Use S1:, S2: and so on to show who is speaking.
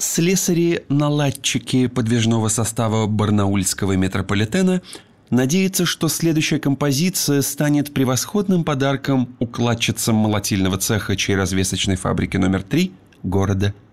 S1: Слесари-наладчики подвижного состава барнаульского метрополитена надеются, что следующая композиция станет превосходным подарком укладчицам молотильного цеха чайразвесочной фабрики номер 3 города